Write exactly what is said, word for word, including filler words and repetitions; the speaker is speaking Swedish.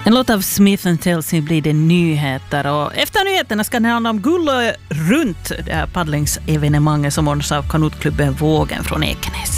En låt av Smith and Chelsea blir det nyheter, och efter nyheterna ska det handla om Gullö runt, det här paddlingsevenemanget som ordnas av kanotklubben Vågen från Ekenäs.